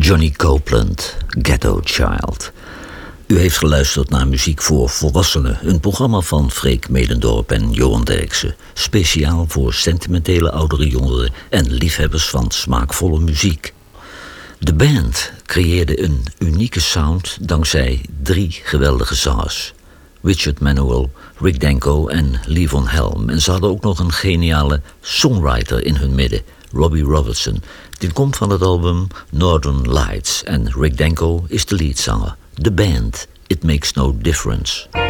Johnny Copeland, Ghetto Child. U heeft geluisterd naar Muziek voor Volwassenen, een programma van Freek Medendorp en Johan Derksen. Speciaal voor sentimentele oudere jongeren en liefhebbers van smaakvolle muziek. De band creëerde een unieke sound dankzij 3 geweldige zangers. Richard Manuel, Rick Danko en Levon Helm. En ze hadden ook nog een geniale songwriter in hun midden, Robbie Robertson. Dit komt van het album Northern Lights en Rick Danko is de leadzanger. De band, It Makes No Difference.